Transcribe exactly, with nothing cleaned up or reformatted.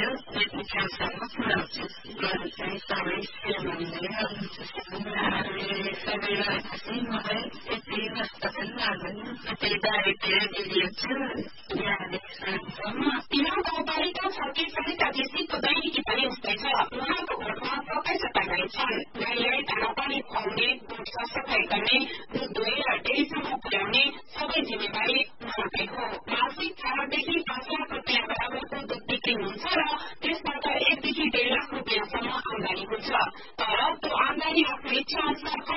dedicação próprios, mas também extremamente seminare, severa simile, etiva stazennaden, etiva etiva yani sama यहाँ गाउँपालिका छ कि सहितका कृषिको दैनिकी पनि उस्तै छ उहाँको घरमा प्रकाश पाइने छन् गाईलाई दाना पानी खुवाउने दुध सरसफाई गर्ने दुध धोएर डेरीसम्म पुर्याउने सबै जिम्मेवारी उहाँकै हो मासिक चारदेखि पाँच लाख रुपियाँ बराबरको दुध बिक्री हुन्छ र त्यसबाट एकदेखि डेढ लाख रुपियाँसम्म आमदानी हुन्छ तर त्यो आमदानी आफ्नो इच्छा अनुसार